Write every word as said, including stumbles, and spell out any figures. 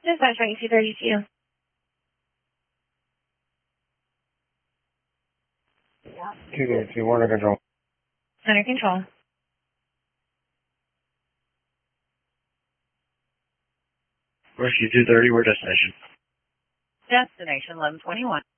Dispatch rank two thirty-two. two thirty-two, we're under control. Under control. Rescue two thirty, we're destination. Destination eleven twenty-one.